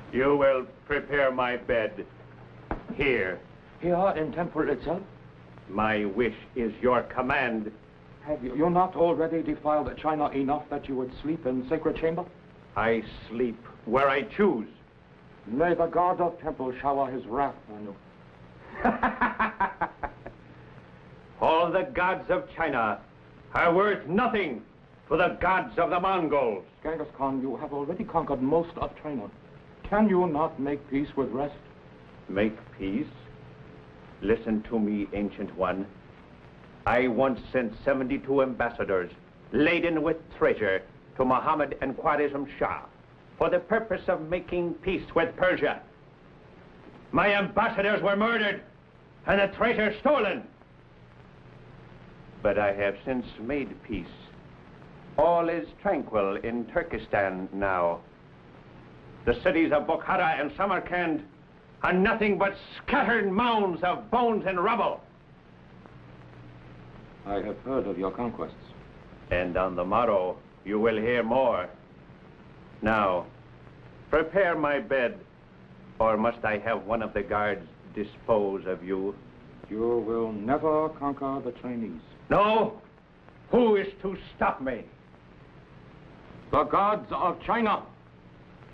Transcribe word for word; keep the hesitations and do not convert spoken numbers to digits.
You will prepare my bed here. Here in temple itself? My wish is your command. Have you, you not already defiled China enough that you would sleep in sacred chamber? I sleep where I choose. May the god of temple shower his wrath on you. All the gods of China are worth nothing to the gods of the Mongols. Genghis Khan, you have already conquered most of China. Can you not make peace with rest? Make peace? Listen to me, Ancient One. I once sent seventy-two ambassadors laden with treasure to Muhammad and Khwarezm Shah for the purpose of making peace with Persia. My ambassadors were murdered and the treasure stolen. But I have since made peace. All is tranquil in Turkestan now. The cities of Bukhara and Samarkand are nothing but scattered mounds of bones and rubble. I have heard of your conquests. And on the morrow, you will hear more. Now, prepare my bed, or must I have one of the guards dispose of you? You will never conquer the Chinese. No? Who is to stop me? The gods of China.